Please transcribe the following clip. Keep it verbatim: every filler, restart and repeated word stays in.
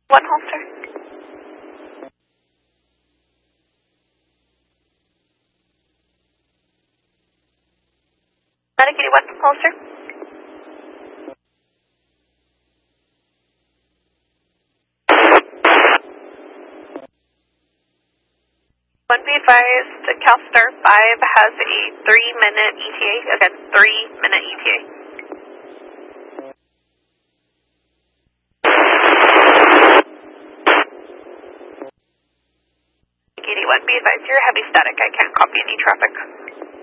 One holster. Medicaid one holster. One be advised, CalStar five has a three minute E T A, again, three minute E T A. eighty-one, be advised, you're heavy static, I can't copy any traffic.